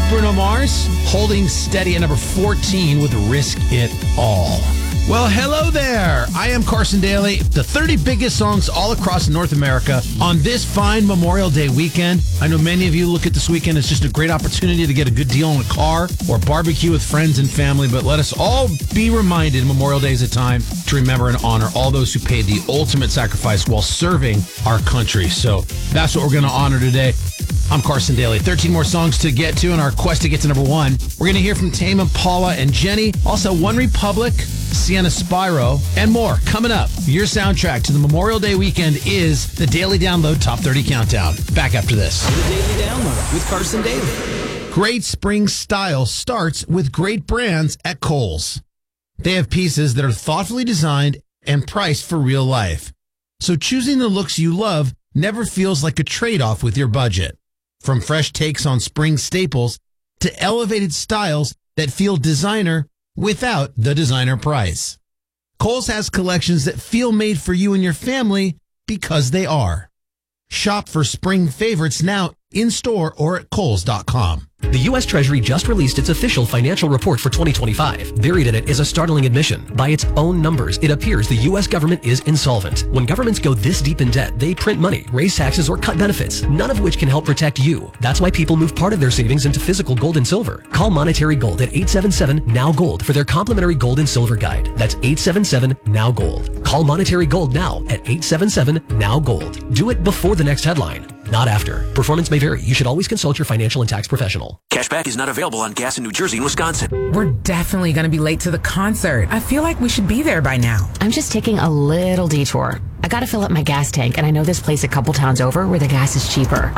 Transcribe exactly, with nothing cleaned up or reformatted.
Bruno Mars, holding steady at number fourteen with Risk It All. Well, hello there. I am Carson Daly. The thirty biggest songs all across North America on this fine Memorial Day weekend. I know many of you look at this weekend as just a great opportunity to get a good deal on a car or barbecue with friends and family, but let us all be reminded Memorial Day is a time to remember and honor all those who paid the ultimate sacrifice while serving our country. So that's what we're going to honor today. I'm Carson Daly. thirteen more songs to get to in our quest to get to number one. We're going to hear from Tame Impala and Jenny. Also, One Republic, Sienna Spyro, and more coming up. Your soundtrack to the Memorial Day weekend is the Daily Download Top thirty Countdown. Back after this. The Daily Download with Carson Daly. Great spring style starts with great brands at Kohl's. They have pieces that are thoughtfully designed and priced for real life. So choosing the looks you love never feels like a trade-off with your budget. From fresh takes on spring staples to elevated styles that feel designer without the designer price. Kohl's has collections that feel made for you and your family because they are. Shop for spring favorites now in-store or at Kohls dot com. The U S Treasury just released its official financial report for twenty twenty-five. Buried in it is a startling admission. By its own numbers, it appears the U S government is insolvent. When governments go this deep in debt, they print money, raise taxes, or cut benefits, none of which can help protect you. That's why people move part of their savings into physical gold and silver. Call Monetary Gold at eight seven seven, N O W Gold for their complimentary gold and silver guide. That's eight seven seven, N O W Gold. Call Monetary Gold now at eight seven seven, N O W Gold. Do it before the next headline, not after. Performance may vary. You should always consult your financial and tax professional. Cashback is not available on gas in New Jersey and Wisconsin. We're definitely going to be late to the concert. I feel like we should be there by now. I'm just taking a little detour. I got to fill up my gas tank, and I know this place a couple towns over where the gas is cheaper.